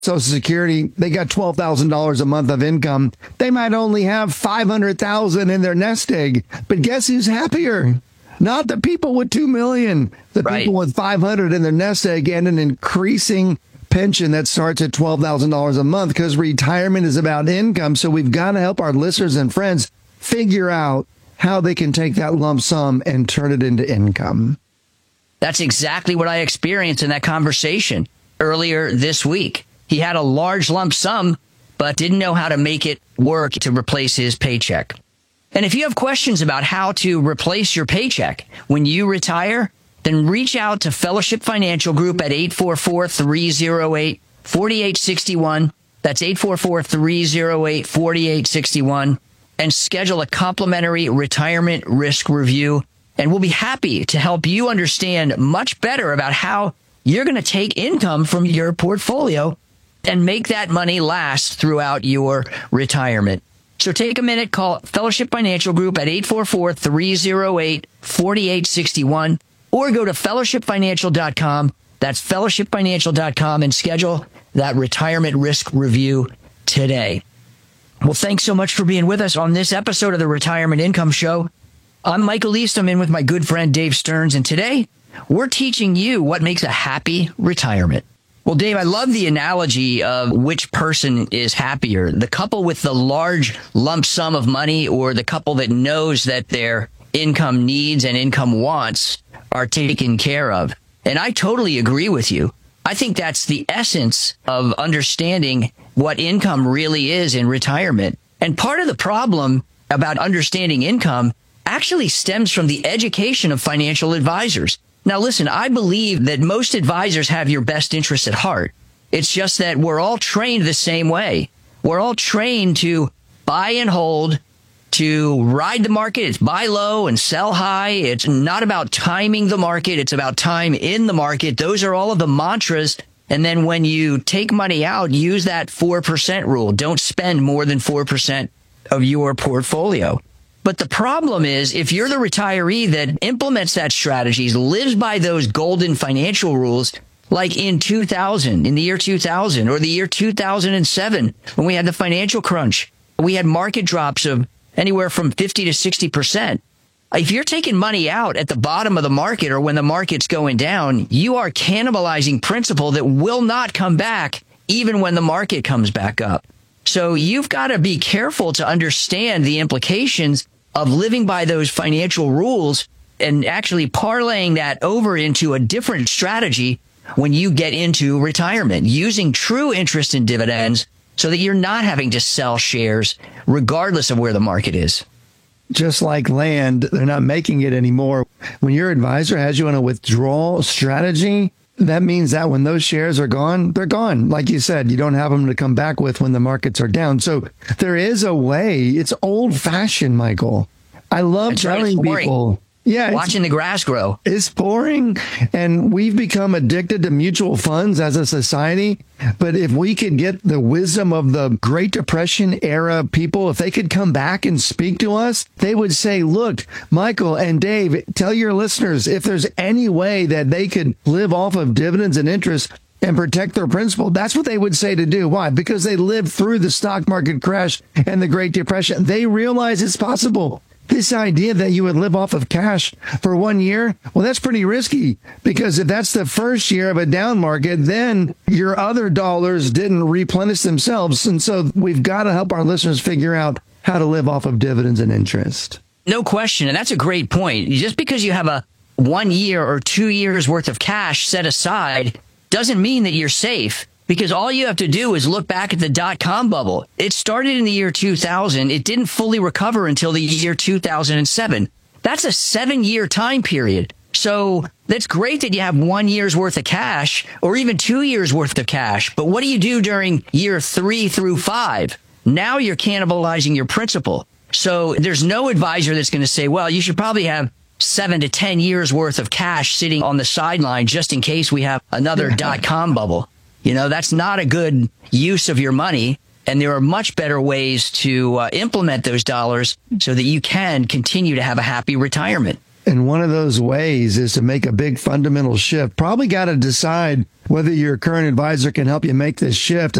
Social Security, they got $12,000 a month of income. They might only have $500,000 in their nest egg. But guess who's happier? Not the people with $2 million. The people with $500 in their nest egg and an increasing pension that starts at $12,000 a month, because retirement is about income. So we've got to help our listeners and friends figure out how they can take that lump sum and turn it into income. That's exactly what I experienced in that conversation earlier this week. He had a large lump sum, but didn't know how to make it work to replace his paycheck. And if you have questions about how to replace your paycheck when you retire, then reach out to Fellowship Financial Group at 844-308-4861. That's 844-308-4861. And schedule a complimentary retirement risk review. And we'll be happy to help you understand much better about how you're going to take income from your portfolio and make that money last throughout your retirement. So take a minute, call Fellowship Financial Group at 844-308-4861, or go to fellowshipfinancial.com. That's fellowshipfinancial.com, and schedule that retirement risk review today. Well, thanks so much for being with us on this episode of the Retirement Income Show. I'm Michael East. I'm in with my good friend Dave Stearns, and today we're teaching you what makes a happy retirement. Well, Dave, I love the analogy of which person is happier, the couple with the large lump sum of money or the couple that knows that their income needs and income wants are taken care of. And I totally agree with you. I think that's the essence of understanding what income really is in retirement. And part of the problem about understanding income actually stems from the education of financial advisors. Now, listen, I believe that most advisors have your best interests at heart. It's just that we're all trained the same way. We're all trained to buy and hold, to ride the market. It's buy low and sell high. It's not about timing the market. It's about time in the market. Those are all of the mantras. And then when you take money out, use that 4% rule. Don't spend more than 4% of your portfolio. But the problem is, if you're the retiree that implements that strategy, lives by those golden financial rules, like in the year 2000, or the year 2007, when we had the financial crunch, we had market drops of anywhere from 50 to 60%. If you're taking money out at the bottom of the market or when the market's going down, you are cannibalizing principal that will not come back even when the market comes back up. So you've got to be careful to understand the implications of living by those financial rules and actually parlaying that over into a different strategy when you get into retirement, using true interest and dividends so that you're not having to sell shares regardless of where the market is. Just like land, they're not making it anymore. When your advisor has you on a withdrawal strategy, that means that when those shares are gone, they're gone. Like you said, you don't have them to come back with when the markets are down. So there is a way. It's old fashioned, Michael. I love telling people. Yeah, watching the grass grow. It's boring, and we've become addicted to mutual funds as a society. But if we could get the wisdom of the Great Depression era people, if they could come back and speak to us, they would say, look, Michael and Dave, tell your listeners if there's any way that they could live off of dividends and interest and protect their principal. That's what they would say to do. Why? Because they lived through the stock market crash and the Great Depression. They realize it's possible. This idea that you would live off of cash for 1 year, well, that's pretty risky, because if that's the first year of a down market, then your other dollars didn't replenish themselves. And so we've got to help our listeners figure out how to live off of dividends and interest. No question. And that's a great point. Just because you have a 1 year or 2 years worth of cash set aside doesn't mean that you're safe. Because all you have to do is look back at the dot-com bubble. It started in the year 2000. It didn't fully recover until the year 2007. That's a 7-year time period. So that's great that you have 1 year's worth of cash or even 2 years worth of cash. But what do you do during year 3 through 5? Now you're cannibalizing your principal. So there's no advisor that's going to say, well, you should probably have 7 to 10 years worth of cash sitting on the sideline just in case we have another dot-com bubble. You know, that's not a good use of your money. And there are much better ways to implement those dollars so that you can continue to have a happy retirement. And one of those ways is to make a big fundamental shift. Probably got to decide whether your current advisor can help you make this shift.